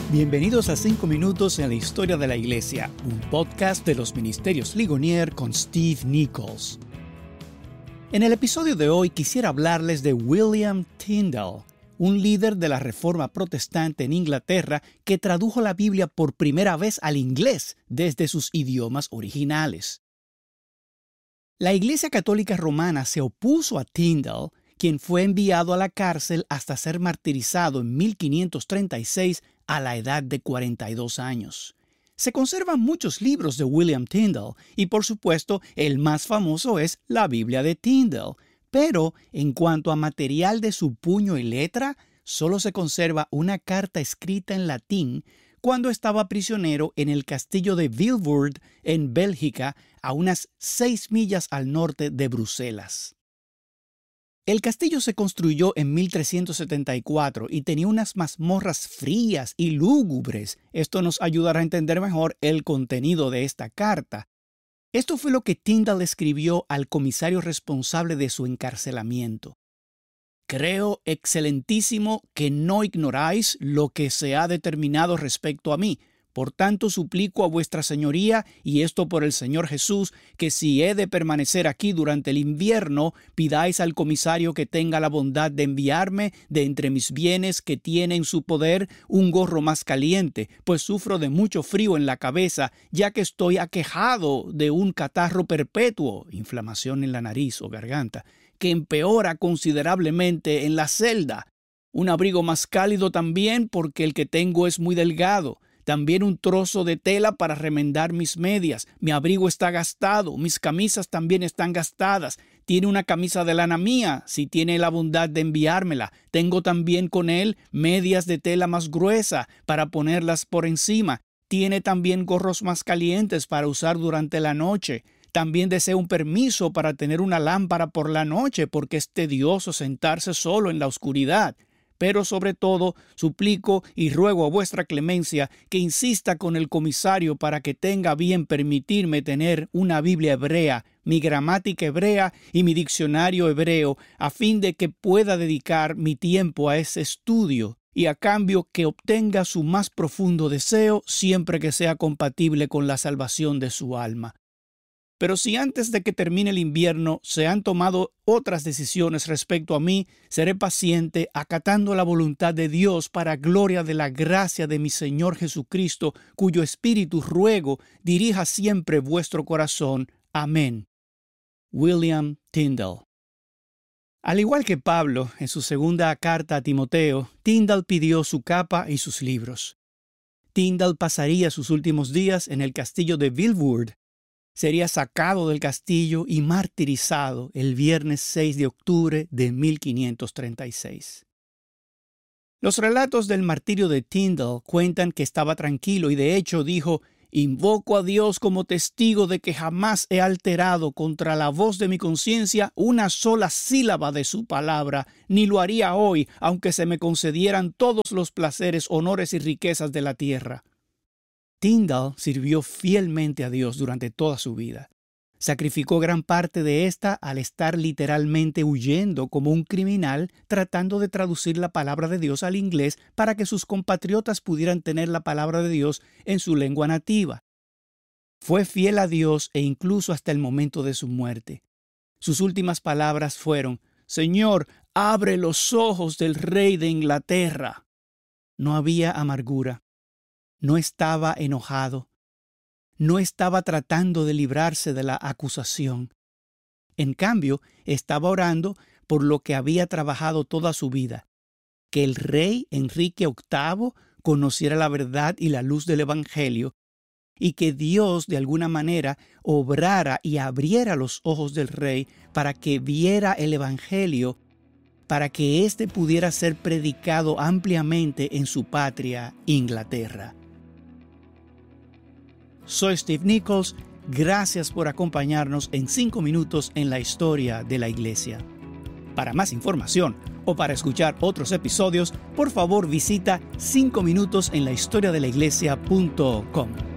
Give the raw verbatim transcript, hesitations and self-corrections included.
Bienvenidos a cinco minutos en la historia de la Iglesia, un podcast de los Ministerios Ligonier con Steve Nichols. En el episodio de hoy quisiera hablarles de William Tyndale, un líder de la Reforma Protestante en Inglaterra que tradujo la Biblia por primera vez al inglés desde sus idiomas originales. La Iglesia Católica Romana se opuso a Tyndale, quien fue enviado a la cárcel hasta ser martirizado en mil quinientos treinta y seis a la edad de cuarenta y dos años. Se conservan muchos libros de William Tyndale y, por supuesto, el más famoso es la Biblia de Tyndale. Pero, en cuanto a material de su puño y letra, solo se conserva una carta escrita en latín cuando estaba prisionero en el castillo de Vilvoorde, en Bélgica, a unas seis millas al norte de Bruselas. El castillo se construyó en mil trescientos setenta y cuatro y tenía unas mazmorras frías y lúgubres. Esto nos ayudará a entender mejor el contenido de esta carta. Esto fue lo que Tyndale escribió al comisario responsable de su encarcelamiento. Creo, excelentísimo, que no ignoráis lo que se ha determinado respecto a mí. Por tanto, suplico a vuestra señoría, y esto por el Señor Jesús, que si he de permanecer aquí durante el invierno, pidáis al comisario que tenga la bondad de enviarme, de entre mis bienes que tiene en su poder, un gorro más caliente, pues sufro de mucho frío en la cabeza, ya que estoy aquejado de un catarro perpetuo, inflamación en la nariz o garganta, que empeora considerablemente en la celda. Un abrigo más cálido también, porque el que tengo es muy delgado. También un trozo de tela para remendar mis medias. Mi abrigo está gastado, mis camisas también están gastadas. Tiene una camisa de lana mía, si tiene la bondad de enviármela. Tengo también con él medias de tela más gruesa para ponerlas por encima. Tiene también gorros más calientes para usar durante la noche. También deseo un permiso para tener una lámpara por la noche, porque es tedioso sentarse solo en la oscuridad. Pero sobre todo, suplico y ruego a vuestra clemencia que insista con el comisario para que tenga bien permitirme tener una Biblia hebrea, mi gramática hebrea y mi diccionario hebreo, a fin de que pueda dedicar mi tiempo a ese estudio y a cambio que obtenga su más profundo deseo siempre que sea compatible con la salvación de su alma. Pero si antes de que termine el invierno se han tomado otras decisiones respecto a mí, seré paciente, acatando la voluntad de Dios para gloria de la gracia de mi Señor Jesucristo, cuyo espíritu ruego dirija siempre vuestro corazón. Amén. William Tyndale. Al igual que Pablo, en su segunda carta a Timoteo, Tyndale pidió su capa y sus libros. Tyndale pasaría sus últimos días en el castillo de Vilvoorde. Sería sacado del castillo y martirizado el viernes seis de octubre de mil quinientos treinta y seis. Los relatos del martirio de Tyndale cuentan que estaba tranquilo y de hecho dijo: «Invoco a Dios como testigo de que jamás he alterado contra la voz de mi conciencia una sola sílaba de su palabra, ni lo haría hoy, aunque se me concedieran todos los placeres, honores y riquezas de la tierra». Tyndale sirvió fielmente a Dios durante toda su vida. Sacrificó gran parte de esta al estar literalmente huyendo como un criminal, tratando de traducir la palabra de Dios al inglés para que sus compatriotas pudieran tener la palabra de Dios en su lengua nativa. Fue fiel a Dios e incluso hasta el momento de su muerte. Sus últimas palabras fueron: «Señor, abre los ojos del rey de Inglaterra». No había amargura. No estaba enojado. No estaba tratando de librarse de la acusación. En cambio, estaba orando por lo que había trabajado toda su vida: que el rey Enrique octavo conociera la verdad y la luz del Evangelio, y que Dios de alguna manera obrara y abriera los ojos del rey para que viera el Evangelio, para que éste pudiera ser predicado ampliamente en su patria, Inglaterra. Soy Steve Nichols. Gracias por acompañarnos en cinco minutos en la historia de la Iglesia. Para más información o para escuchar otros episodios, por favor visita cinco minutos en la historia de la iglesia punto com.